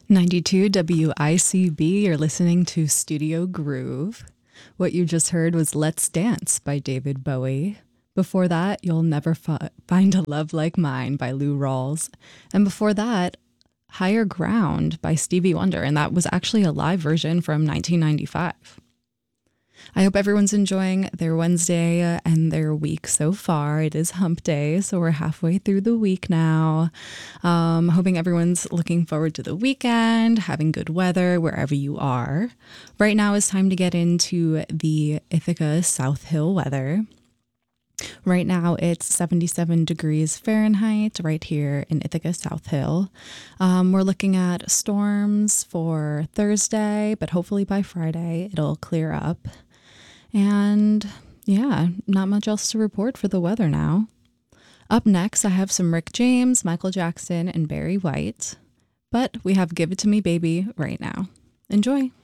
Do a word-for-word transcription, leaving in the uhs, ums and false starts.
ninety-two W I C B, you're listening to Studio Groove. What you just heard was Let's Dance by David Bowie. Before that, You'll Never Fi- Find a Love Like Mine by Lou Rawls. And before that, Higher Ground by Stevie Wonder, and that was actually a live version from nineteen ninety-five. I hope everyone's enjoying their Wednesday and their week so far. It is hump day, so we're halfway through the week now. Um, hoping everyone's looking forward to the weekend, having good weather wherever you are. Right now is time to get into the Ithaca South Hill weather. Right now it's seventy-seven degrees Fahrenheit right here in Ithaca South Hill. Um, we're looking at storms for Thursday, but hopefully by Friday it'll clear up. And yeah, not much else to report for the weather now. Up next, I have some Rick James, Michael Jackson, and Barry White. But we have Give It To Me Baby right now. Enjoy.